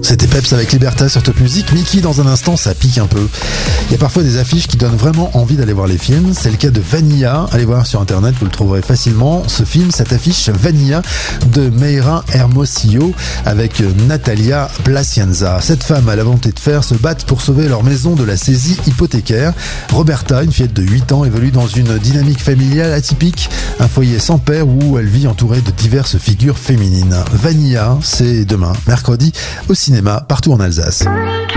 C'était Peps avec Liberta sur Top Music. Mickey, dans un instant, ça pique un peu. Il y a parfois des affiches qui donnent vraiment envie d'aller voir les films. C'est le cas de Vanilla. Allez voir sur internet, vous le trouverez facilement. Ce film, cette affiche Vanilla de Mayra Hermosillo avec Natalia Placienza. Cette femme a la volonté de fer se battent pour sauver leur maison de la saisie hypothécaire. Roberta, une fillette de 8 ans, évolue dans une dynamique familiale atypique, un foyer sans père où elle vit entourée de diverses figures féminines. Vanilla, c'est demain, mercredi, au cinéma, partout en Alsace.